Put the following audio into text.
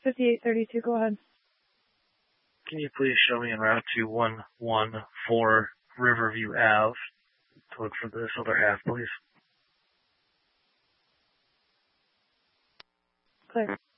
5832, go ahead. Can you please show me en route to 114 Riverview Ave to look for this other half, please? Clear.